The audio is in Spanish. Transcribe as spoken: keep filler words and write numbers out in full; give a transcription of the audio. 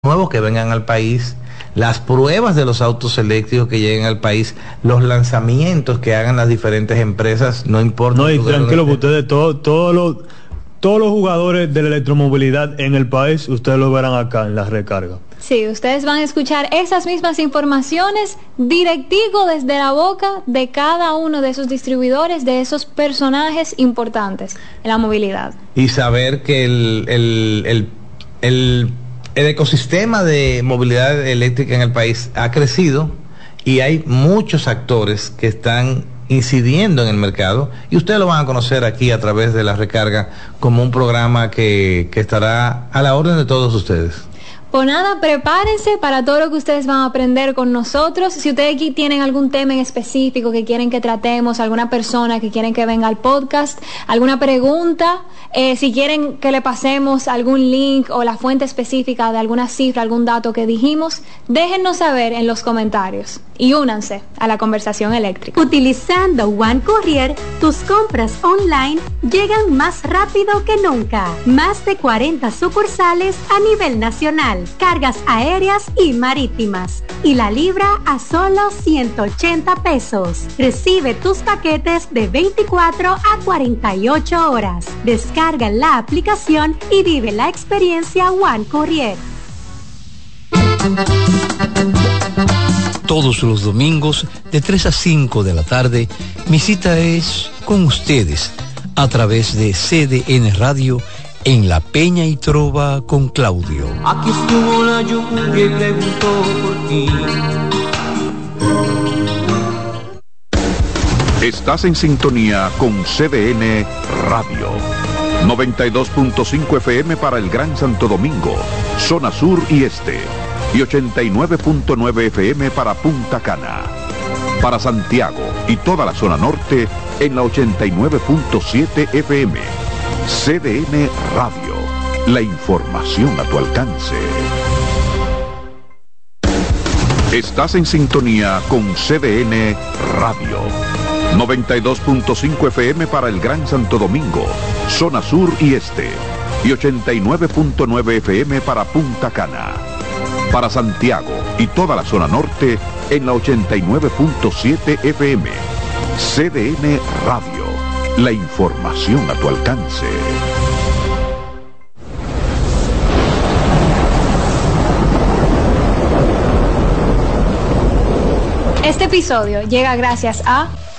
nuevos que vengan al país, las pruebas de los autos eléctricos que lleguen al país, los lanzamientos que hagan las diferentes empresas, no importa. No, y tranquilo que ustedes, todos todo los todos los jugadores de la electromovilidad en el país, ustedes lo verán acá en las recargas. Sí, ustedes van a escuchar esas mismas informaciones directivo desde la boca de cada uno de esos distribuidores, de esos personajes importantes en la movilidad. Y saber que el, el, el, el, el ecosistema de movilidad eléctrica en el país ha crecido y hay muchos actores que están incidiendo en el mercado, y ustedes lo van a conocer aquí a través de la recarga como un programa que, que estará a la orden de todos ustedes. Pues nada, prepárense para todo lo que ustedes van a aprender con nosotros. Si ustedes aquí tienen algún tema en específico que quieren que tratemos, alguna persona que quieren que venga al podcast, alguna pregunta, eh, si quieren que le pasemos algún link o la fuente específica de alguna cifra, algún dato que dijimos, déjennos saber en los comentarios y únanse a la conversación eléctrica. Utilizando One Courier, tus compras online llegan más rápido que nunca. Más de cuarenta sucursales a nivel nacional, cargas aéreas y marítimas, y la libra a solo ciento ochenta pesos. Recibe tus paquetes de veinticuatro a cuarenta y ocho horas. Descarga la aplicación y vive la experiencia One Courier. Todos los domingos de tres a cinco de la tarde, mi cita es con ustedes a través de C D N Radio en La Peña y Trova con Claudio. Aquí estuvo la lluvia y preguntó por ti. Estás en sintonía con C D N Radio. noventa y dos punto cinco F M para el Gran Santo Domingo, zona sur y este. Y ochenta y nueve punto nueve F M para Punta Cana. Para Santiago y toda la zona norte en la ochenta y nueve punto siete F M. C D N Radio. La información a tu alcance. Estás en sintonía con C D N Radio. noventa y dos punto cinco F M para el Gran Santo Domingo, zona sur y este. Y ochenta y nueve punto nueve F M para Punta Cana. Para Santiago y toda la zona norte en la ochenta y nueve punto siete F M. C D N Radio. La información a tu alcance. Este episodio llega gracias a